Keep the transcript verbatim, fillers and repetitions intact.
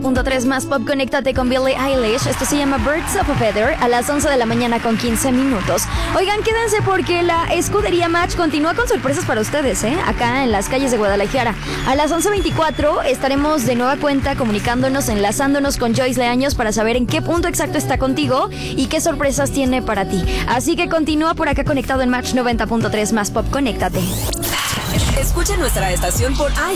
Punto tres más pop, conéctate con Billie Eilish. Esto se llama Birds of a Feather a las once de la mañana con quince minutos. Oigan, quédense porque la escudería Match continúa con sorpresas para ustedes, ¿eh? Acá en las calles de Guadalajara. A las once veinticuatro estaremos de nueva cuenta comunicándonos, enlazándonos con Joyce Leaños para saber en qué punto exacto está contigo y qué sorpresas tiene para ti. Así que continúa por acá conectado en Match noventa punto tres más pop, conéctate. Escucha nuestra estación por